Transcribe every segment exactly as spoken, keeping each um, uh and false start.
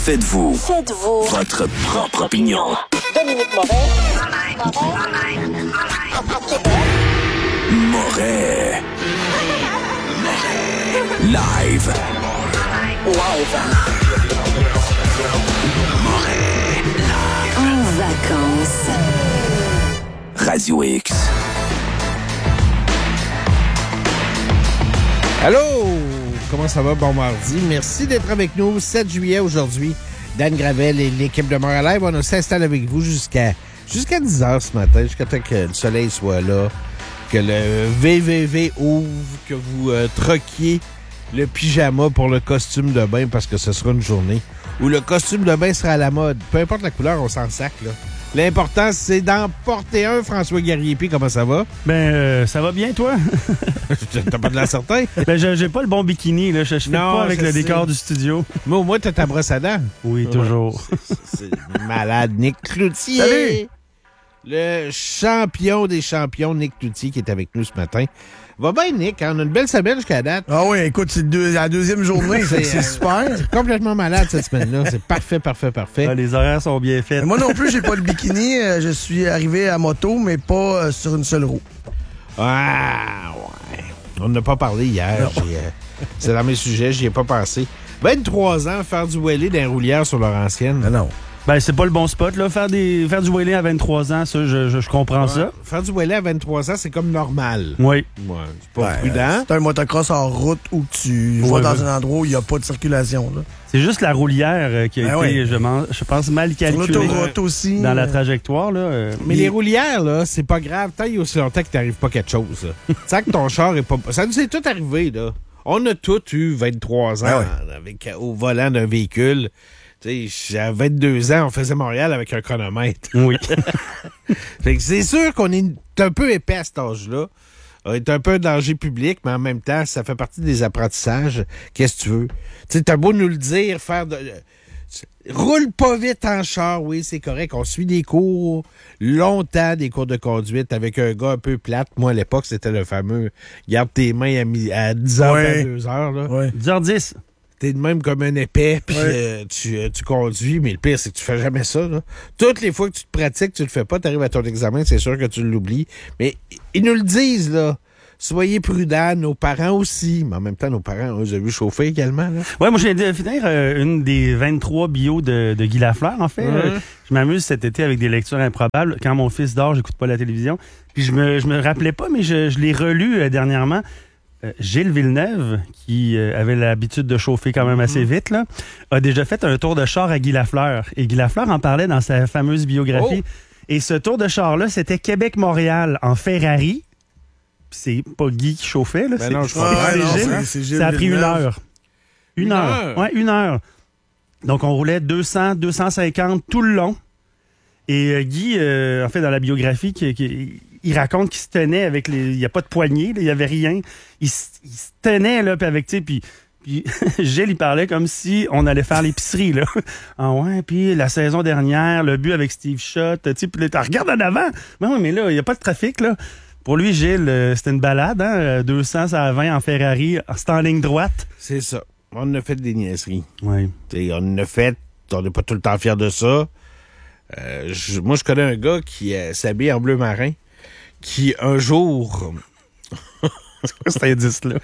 Faites-vous. Faites-vous. Votre propre opinion. Dominique Moret. Moret. Live. Live. Moret. En vacances. Radio X. Allô? Comment ça va? Bon mardi. Merci d'être avec nous. sept juillet aujourd'hui. Dan Gravel et l'équipe de Montréal Live, on s'installe avec vous jusqu'à jusqu'à dix heures ce matin, jusqu'à temps que le soleil soit là, que le V V V ouvre, que vous euh, troquiez le pyjama pour le costume de bain parce que ce sera une journée où le costume de bain sera à la mode. Peu importe la couleur, on s'en sac, là. L'important, c'est d'en porter un. François Garriépi, comment ça va? Ben, euh, ça va bien, toi? T'as pas de l'air certain? Ben, j'ai, j'ai pas le bon bikini, là. Je, je fais pas avec le sais. décor du studio. Mais au moins, t'as ta brosse à dents. Oui, toujours. C'est, c'est, c'est malade. Nick Cloutier. Salut! Le champion des champions, Nick Cloutier, qui est avec nous ce matin. Va bien, Nick. Hein? On a une belle semaine jusqu'à date. Ah oui, écoute, c'est deux, la deuxième journée. c'est, c'est super. C'est complètement malade cette semaine-là. C'est parfait, parfait, parfait. Ah, les horaires sont bien faits. Moi non plus, j'ai pas le bikini. Je suis arrivé à moto, mais pas sur une seule roue. Ah, ouais. On n'a pas parlé hier. J'ai, euh, c'est dans mes sujets, j'y ai pas pensé. vingt-trois ans, faire du wheelie dans les roulières sur Laurentienne. Ah non. Ben, c'est pas le bon spot, là. Faire, des, faire du wheelie à vingt-trois ans, ça, je, je, je comprends ouais. ça. Faire du wheelie à vingt-trois ans, c'est comme normal. Oui. Ouais, c'est pas ben, prudent. C'est un motocross en route où tu ouais, vas dans ben, un endroit où il n'y a pas de circulation, là. C'est juste la roulière qui a ben été, ouais. je, m'en, je pense, mal calculée. Sur l'autoroute aussi. Dans la trajectoire, là. Euh, mais les roulières, là, c'est pas grave. Tant il y a aussi longtemps que t'arrives pas quelque chose, tu sais que ton char est pas... Ça nous est tout arrivé, là. On a tous eu vingt-trois ans ben ouais. avec, au volant d'un véhicule. Tu sais, à vingt-deux ans, on faisait Montréal avec un chronomètre. Oui. Fait que c'est sûr qu'on est un peu épais à cet âge-là. On est un peu un danger public, mais en même temps, ça fait partie des apprentissages. Qu'est-ce que tu veux? Tu sais, t'as beau nous le dire, faire de... Roule pas vite en char, oui, c'est correct. On suit des cours longtemps, des cours de conduite avec un gars un peu plate. Moi, à l'époque, c'était le fameux « garde tes mains à, mi- à dix heures, ouais. à deux heures. » là. Ouais. dix heures dix. T'es de même comme un épais, puis ouais. euh, tu, euh, tu conduis, mais le pire, c'est que tu fais jamais ça. Là. Toutes les fois que tu te pratiques, tu le fais pas, t'arrives à ton examen, c'est sûr que tu l'oublies. Mais ils nous le disent, là. Soyez prudents, nos parents aussi. Mais en même temps, nos parents, eux, ont vu chauffer également. Là. Ouais, moi, je viens de finir euh, une des vingt-trois bios de, de Guy Lafleur, en fait. Ouais. Je m'amuse cet été avec des lectures improbables. Quand mon fils dort, j'écoute pas la télévision. Puis je me, je me rappelais pas, mais je, je l'ai relu euh, dernièrement. Euh, Gilles Villeneuve, qui euh, avait l'habitude de chauffer quand même assez vite, là, a déjà fait un tour de char à Guy Lafleur. Et Guy Lafleur en parlait dans sa fameuse biographie. Oh. Et ce tour de char-là, c'était Québec-Montréal en Ferrari. Puis c'est pas Guy qui chauffait, là. Ben c'est, non, je c'est, crois c'est, non, Gilles. c'est, c'est Gilles Ça a pris une heure. Une, une heure. heure. Ouais, une heure. Donc, on roulait deux cents, deux cent cinquante tout le long. Et euh, Guy, euh, en fait, dans la biographie, qui, qui, il raconte qu'il se tenait avec les... Il n'y a pas de poignée, là, il n'y avait rien. Il, il se tenait, là, puis avec, tu sais, puis... Puis Gilles, il parlait comme si on allait faire l'épicerie, là. Ah ouais, puis la saison dernière, le but avec Steve Schott, tu sais, puis là, tu regardes en avant. Mais oui, mais là, il n'y a pas de trafic, là. Pour lui, Gilles, euh, c'était une balade, hein, deux cents à vingt en Ferrari, c'est en ligne droite. C'est ça. On a fait des niaiseries. Oui. T'sais, on a fait, on n'est pas tout le temps fiers de ça. Euh, je, moi, je connais un gars qui euh, s'habille en bleu marin, qui, un jour... C'est quoi cet indice-là?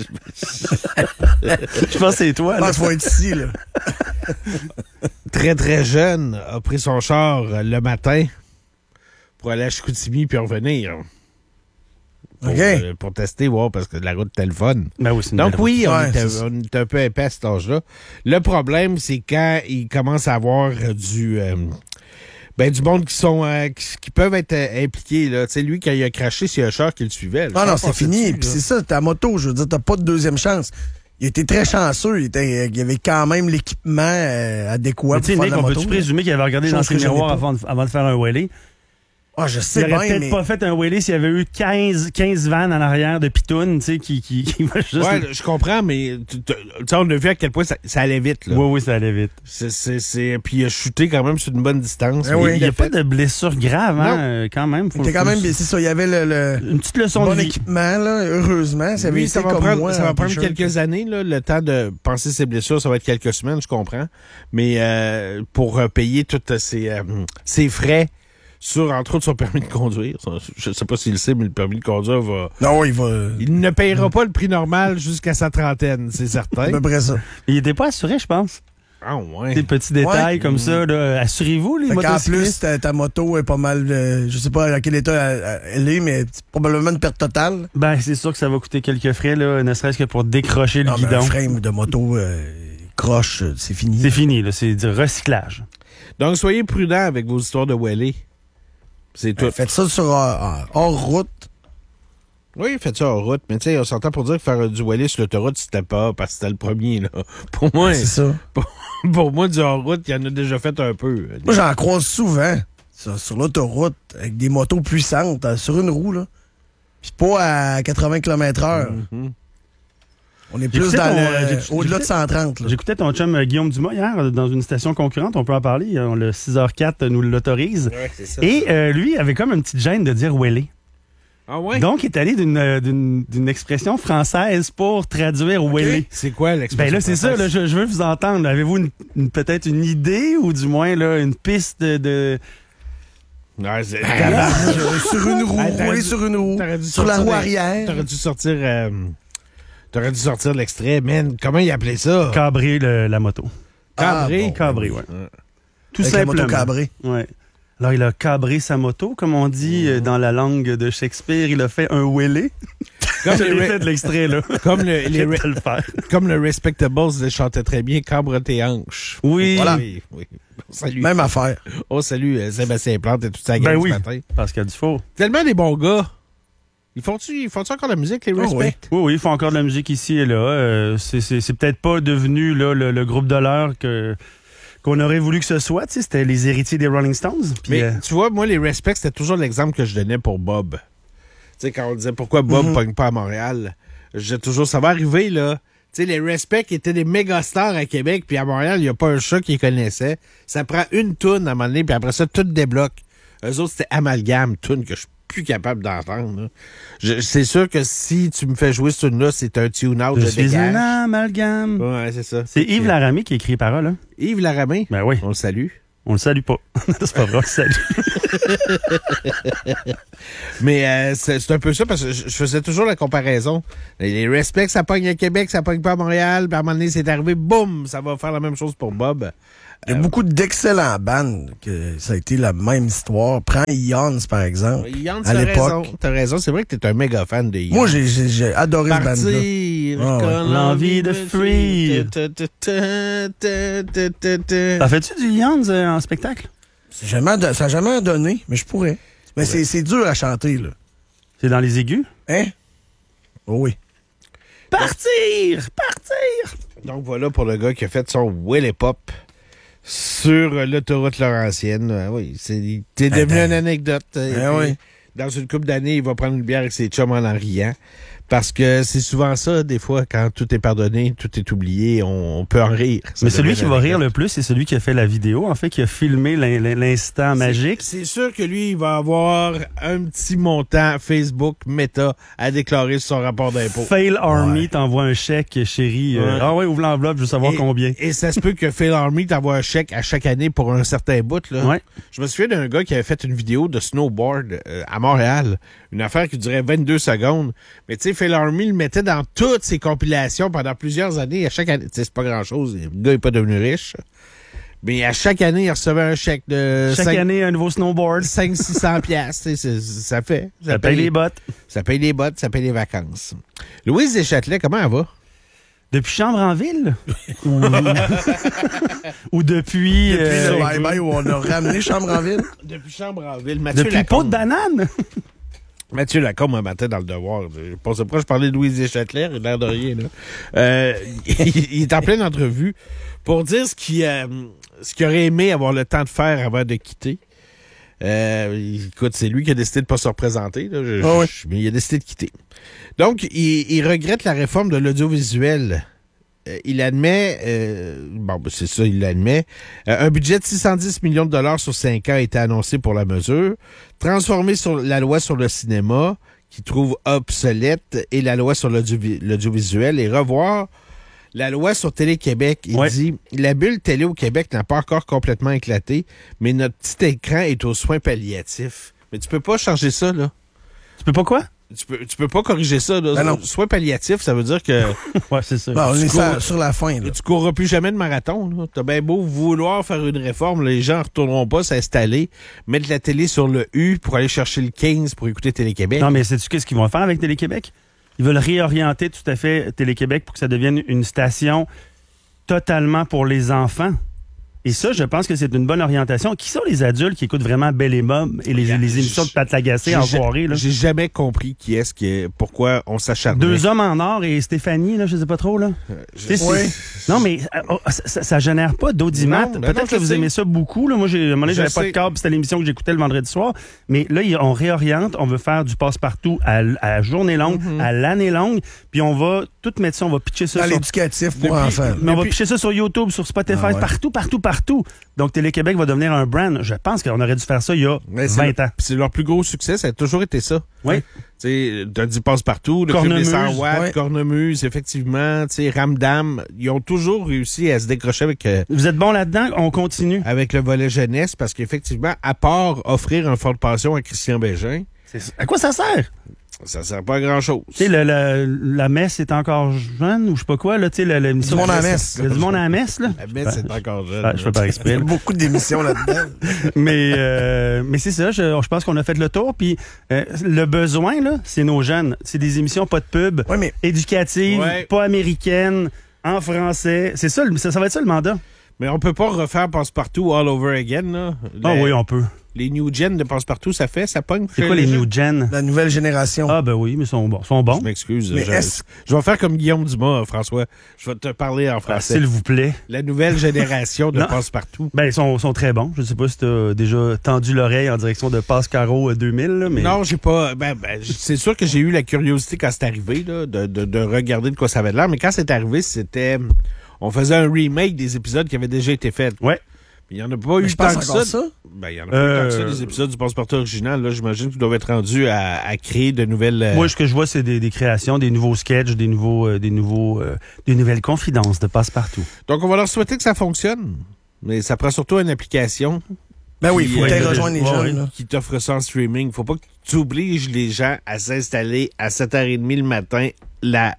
Je pense que c'est toi. Je pense qu'il faut être ici, là. Très, très jeune, a pris son char le matin pour aller à Chicoutimi puis revenir. Pour, okay. euh, pour tester, voir, parce que la route était le fun. Ben oui, c'est Donc oui, on, ouais, était, on était un peu épais à cet âge-là. Le problème, c'est quand il commence à avoir du... Euh, Ben, du monde qui sont euh, qui, qui peuvent être euh, impliqués, là. Tu sais, lui, quand il a craché, c'est un char qui le suivait. Là. Ah non, c'est fini. Puis c'est ça, ta moto, je veux dire, t'as pas de deuxième chance. Il était très chanceux. Il, était, il avait quand même l'équipement euh, adéquat mais pour faire Nick, la moto. Tu sais, Nick, on peut-tu présumer qu'il avait regardé dans ses miroirs avant de, avant de faire un wheelie? Ah, je sais Il aurait bien, peut-être mais... pas fait un wheelie s'il y avait eu quinze, quinze vannes en arrière de pitounes, tu sais, qui, qui, qui va juste... Ouais, je comprends, mais tu tu sais, on a vu à quel point ça, ça allait vite, là. Oui, oui, ça allait vite. C'est, c'est, c'est... Puis il a chuté quand même sur une bonne distance. Eh oui. Il n'y a l'a pas fait. de blessure grave, hein, euh, quand même. Faut- C'était quand faut- même, c'est ça, il y avait le, le Une petite leçon bon de vie. équipement, là, heureusement. Ça avait Oui, été ça va comme prendre, moi, ça va en prendre t-shirt. quelques années, là, le temps de penser ses blessures, ça va être quelques semaines, je comprends. Mais euh, pour euh, payer tous ses, euh, ses frais sur, entre autres, son permis de conduire. Je sais pas s'il le sait, mais le permis de conduire va... Non, il va... Il ne payera pas le prix normal jusqu'à sa trentaine, c'est certain. à peu près ça. Il était pas assuré, je pense. Ah ouais. Des petits détails Ouais. comme ça, là. Assurez-vous, les Fait qu'en motocyclistes. plus, ta, ta moto est pas mal... euh, je sais pas à quel état elle, elle est, mais c'est probablement une perte totale. Ben, c'est sûr que ça va coûter quelques frais, là, ne serait-ce que pour décrocher le Non, mais un guidon. frame de moto euh, croche, euh, c'est fini. C'est fini, là. C'est du recyclage. Donc, soyez prudents avec vos histoires de wheelie. C'est tout. Euh, Faites ça sur euh, hors route. Oui, faites ça en route, mais tu sais, on s'entend pour dire que faire du wheelie sur l'autoroute, c'était pas parce que c'était le premier, là. Pour moi, C'est ça. pour, pour moi, du hors-route, il y en a déjà fait un peu. Moi, j'en croise souvent ça, sur l'autoroute avec des motos puissantes euh, sur une roue, là. Puis pas à quatre-vingts kilomètres heure. Mhm. On est plus J'écoutais dans ton, le- euh, j'ai- au-delà de j'écoutais- cent trente. Là. J'écoutais ton chum euh, Guillaume Dumas hier dans une station concurrente. On peut en parler. euh, Le six heures quatre nous l'autorise. Ouais, c'est ça. Et euh, lui avait comme une petite gêne de dire wheelie. Ah ouais? Donc, il est allé d'une, euh, d'une, d'une expression française pour traduire wheelie. C'est quoi l'expression? Ben là, c'est ça, là, je, je veux vous entendre. Avez-vous une, une- peut-être une idée ou du moins là, une piste de... de... Ouais, c'est- Euh, sur une roue, Hey, t'aurais oui, dû- sur une roue. t'aurais dû Sur la sortir roue des- arrière. T'aurais dû sortir... euh, T'aurais dû sortir de l'extrait. Man, comment il appelait ça? Cabrer le- la moto. Cabré? Ah, bon, Cabré, ouais. Ouais. Tout Avec la simplement. moto cabrée. Ouais. Alors, il a cabré sa moto, comme on dit euh, dans la langue de Shakespeare. Il a fait un wheelie. Comme, Je les l'ai re- fait de l'extrait, là. comme, le, les Je re- vais te le faire. comme le Respectables le chantait très bien, cabre tes hanches. Oui. Voilà. Oui, oui. On salue, Même affaire. on salue euh, Sébastien Plante et toute sa gang Ben ce oui. matin. Pascal Dufault. Tellement des bons gars. Ils font-tu, ils font-tu encore la musique, les Oh, Respect? Oui, oui, ils font encore de la musique ici et là. Euh, c'est, c'est, c'est peut-être pas devenu là, le, le groupe de l'heure que, qu'on aurait voulu que ce soit. Tu sais, c'était les héritiers des Rolling Stones. Puis, Mais euh, tu vois, moi, les Respects, c'était toujours l'exemple que je donnais pour Bob. Tu sais, quand on disait pourquoi Bob Mhm. pogne pas à Montréal, je disais toujours, ça va arriver, là. Tu sais, les Respects étaient des méga stars à Québec, puis à Montréal, il n'y a pas un chat qui les connaissait. Ça prend une toune à un moment donné, puis après ça, tout débloque. Eux autres, c'était Amalgame, toune que je suis plus capable d'entendre. là. Je- C'est sûr que si tu me fais jouer ce tune-là, c'est un tune-out je de suis dégage. un amalgame. Ouais, c'est ça. C'est Yves Laramie qui écrit les paroles. Hein? Yves Laramé, Ben oui, on le salue. on le salue pas. C'est pas vrai, on le salue. Mais euh, c'est c'est un peu ça, parce que je, je faisais toujours la comparaison. Les, les Respects, ça pogne à Québec, ça pogne pas à Montréal, puis à un moment donné, c'est arrivé, boum, ça va faire la même chose pour Bob. Il y a beaucoup d'excellents bands que ça a été la même histoire. Prends Ions, par exemple. Yann, à t'as l'époque. raison. T'as raison, c'est vrai que t'es un méga fan de Yann. Moi, j'ai, j'ai, j'ai adoré ce band-là. Partir Ah ouais. comme L'envie de fuir. Ta, ta, ta, ta, ta, ta, ta. T'en fais-tu du Yans euh, en spectacle? C'est jamais, do- ça n'a jamais donné, mais je pourrais. Mais c'est, c'est dur à chanter, là. C'est dans les aigus? Hein? Oh oui. Partir! Partir! Donc voilà pour le gars qui a fait son Willy Pop sur euh, l'autoroute Laurentienne. Ah oui, c'est c'est devenu ben, une anecdote. Et ben puis, oui. Dans une couple d'années, il va prendre une bière avec ses chums en en riant. Parce que c'est souvent ça, des fois, quand tout est pardonné, tout est oublié, on, on peut en rire. Ça Mais celui devient qui une va rire anecdote. le plus, c'est celui qui a fait la vidéo, en fait, qui a filmé l'in- l'in- l'instant magique. C'est sûr que lui, il va avoir un petit montant Facebook, Meta, à déclarer sur son rapport d'impôt. Fail Army Ouais. t'envoie un chèque, chérie. Euh, Ouais. ah ouais, ouvre l'enveloppe, je veux savoir Et- combien. Et ça se peut que Fail Army t'envoie un chèque à chaque année pour un certain bout. Là. Ouais. Je me souviens d'un gars qui avait fait une vidéo de snowboard euh, à Montréal. Une affaire qui durait vingt-deux secondes. Mais tu sais, Fail Army le mettait dans toutes ses compilations pendant plusieurs années. À chaque année, tu sais, c'est pas grand-chose. Le gars n'est pas devenu riche. Mais à chaque année, il recevait un chèque de Chaque année, un nouveau snowboard. cinq cents six cents piastres. Tu sais, c'est- Ça fait. Ça paye les bottes. Ça paye les bottes, ça paye les vacances. Louise Deschâtelet, comment elle va? Depuis Chambre en ville? Ou, ou depuis... Depuis euh, le bye-bye où on a ramené Chambre en ville. Depuis Chambre en ville. Mathieu depuis pot Lacombe. de banane? Mathieu Lacombe, un matin dans le devoir. Je pensais pas que je parlais de Louise Deschâtelet, il a l'air de rien, là. Euh, il, il est en pleine entrevue pour dire ce qu'il, euh, ce qu'il aurait aimé avoir le temps de faire avant de quitter. Euh, écoute, c'est lui qui a décidé de pas se représenter, là. Je- Ah ouais. je- mais il a décidé de quitter. Donc, il, il regrette la réforme de l'audiovisuel. Euh, il admet, euh, bon, ben, c'est ça, il l'admet, euh, un budget de six cent dix millions de dollars sur cinq ans a été annoncé pour la mesure, transformer sur la loi sur le cinéma, qu'il trouve obsolète, et la loi sur l'audio- l'audiovisuel, et revoir la loi sur Télé-Québec. Il Ouais. dit, la bulle télé au Québec n'a pas encore complètement éclaté, mais notre petit écran est aux soins palliatifs. Mais tu peux pas changer ça, là. Tu peux pas quoi? Tu peux, tu peux pas corriger ça, là. Ben non. Soins palliatifs, ça veut dire que Ouais, c'est ça. Bon, on Tu est cours- sur, sur la fin, là. tu courras plus jamais de marathon, là. T'as bien beau vouloir faire une réforme, les gens retourneront pas s'installer, mettre la télé sur le U pour aller chercher le quinze pour écouter Télé-Québec. Non, mais sais-tu qu'est-ce qu'ils vont faire avec Télé-Québec? Ils veulent réorienter tout à fait Télé-Québec pour que ça devienne une station totalement pour les enfants. Et ça, je pense que c'est une bonne orientation. Qui sont les adultes qui écoutent vraiment Belle et Bob et les, Regarde, les émissions de je- Pat Lagacé en J'ai- soirée? Là? J'ai jamais compris qui est-ce qui pourquoi on s'acharne. Deux hommes en or et Stéphanie, là, je sais pas trop. Là. Tu sais, c'est- Ouais. Non, mais euh, oh, ça, ça, ça génère pas d'audimat. Non, ben non, Peut-être je que vous sais. aimez ça beaucoup. Là. Moi, j'ai, à un moment donné, Je j'avais pas de sais. câble, c'était l'émission que j'écoutais le vendredi soir. Mais là, il- on réoriente, on veut faire du passe-partout à, l- à journée longue, Mm-hmm. à l'année longue, puis on va tout mettre ça, on va pitcher ça Dans sur... l'éducatif pour Depuis- enfants. Mais on va Depuis- pitcher ça sur YouTube, sur Spotify, Ah ouais. partout, partout, partout. Donc, Télé-Québec va devenir un brand. Je pense qu'on aurait dû faire ça il y a Mais c'est vingt leur- ans. C'est leur plus gros succès, ça a toujours été ça. Oui. Tu sais, t'as dit passe-partout, le club des Cornemuse, cent watts, ouais. Cornemuse, effectivement, tu sais, Ramdam, ils ont toujours réussi à se décrocher avec, euh, Vous êtes bon là-dedans? On continue. avec le volet jeunesse, parce qu'effectivement, à part offrir un fond de pension à Christian Bégin, C'est- À quoi ça sert? ça sert pas à grand-chose. Tu sais, le- le- la messe est encore jeune ou je sais pas quoi, là, tu sais, le- l'émission. Du monde à la messe. Il y a du monde à la messe, là. La messe, c'est encore jeune. Ah, je fais pas Il y exprès. a là. beaucoup d'émissions là-dedans. mais euh, mais c'est ça, je, je pense qu'on a fait le tour. Puis euh, le besoin, là, c'est nos jeunes. C'est des émissions pas de pub, Oui, mais éducatives, Ouais. pas américaines, en français. C'est ça, le- ça, ça va être ça le mandat. Mais on peut pas refaire passe-partout all over again, là. Ah La- oui, on peut. Les new gen de passe-partout, ça fait, ça pogne. C'est quoi les new gen? la nouvelle génération. Ah ben oui, mais ils sont bons. Sont bons. Je m'excuse. Mais Je, est-ce- je vais faire comme Guillaume Dumas, François. Je vais te parler en Ah, français. S'il vous plaît. La nouvelle génération de Non. passe-partout. Ben, ils sont, sont très bons. Je sais pas si t'as déjà tendu l'oreille en direction de Pascaro deux mille, là, mais... Non, j'ai pas. Ben, ben, j- c'est sûr que j'ai eu la curiosité quand c'est arrivé, là, de, de, de regarder de quoi ça avait l'air. Mais quand c'est arrivé, c'était. On faisait un remake des épisodes qui avaient déjà été faits. Ouais. Il y en a pas eu je tant pense que encore ça. ça. Ben, il y en a pas eu Euh, tant que ça, des épisodes du passe-partout original. Là, j'imagine qu'ils doivent être rendus à, à créer de nouvelles. euh, Moi, ce que je vois, c'est des, des créations, des nouveaux sketchs, des nouveaux, euh, des nouveaux, euh, des nouvelles confidences de passe-partout. Donc, on va leur souhaiter que ça fonctionne. Mais ça prend surtout une application Ben oui, il Qui, faut euh, que tu de- rejoindre les ouais, jeunes. ouais. là. qui t'offre ça en streaming. Faut pas que tu obliges les gens à s'installer à sept heures trente le matin. La,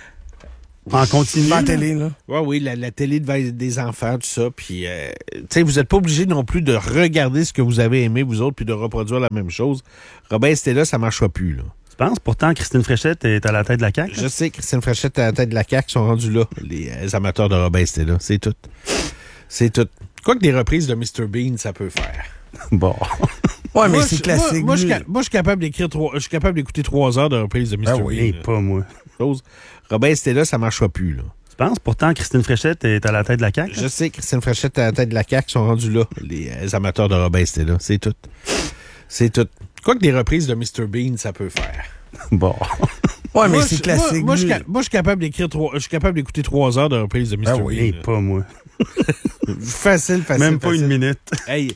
En continu. Pas là. la télé, là. ouais, oui, la, la télé devant des enfants, tout ça. Puis, euh, tu sais, vous êtes pas obligé non plus de regarder ce que vous avez aimé, vous autres, puis de reproduire la même chose. Robin, c'était là, ça marchera plus, là. Tu penses? Pourtant, Christine Fréchette est à la tête de la C A Q. Je sais, Christine Fréchette à la tête de la C A Q sont rendus là, les, euh, les amateurs de Robin, c'était là. C'est tout. C'est tout. Quoi que des reprises de mister Bean, ça peut faire. Bon. Ouais, mais Moi, c'est je- classique. Moi, moi, je suis lui. ca- moi, je suis capable d'écrire trois, je suis capable d'écouter trois heures de reprises de mister Ah oui. Bean. Et là. pas moi. Chose. Robin, c'était là, ça marchera plus, là. Tu penses? Pourtant, Christine Fréchette est à la tête de la C A Q. Je sais, Christine Fréchette à la tête de la C A Q sont rendus là, les, euh, les amateurs de Robin, c'était là. C'est tout. C'est tout. Quoi que des reprises de mister Bean, ça peut faire. Bon. Ouais, mais Moi, c'est je- classique. Moi, moi, je suis lui. ca- moi, je suis capable d'écrire trois, je suis capable d'écouter trois heures de reprises de mister Ah oui. Bean. Et là. pas moi. Facile, facile. Même pas facile. une minute. Hey,